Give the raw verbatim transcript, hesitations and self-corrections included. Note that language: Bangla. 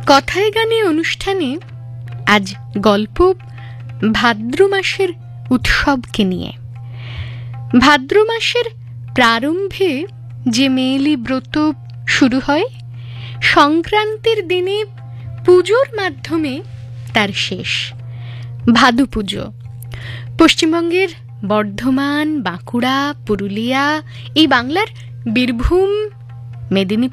কথায় গানে অনুষ্ঠানে আজ গল্প ভাদ্র মাসের উৎসবকে নিয়ে। ভাদ্র মাসের প্রারম্ভে যে মেয়েলি ব্রত শুরু হয়, সংক্রান্তির দিনে পুজোর মাধ্যমে তার শেষ। ভাদু পুজো পশ্চিমবঙ্গের বর্ধমান, বাঁকুড়া, পুরুলিয়া, এই বাংলার বীরভূম, মেদিনীপুর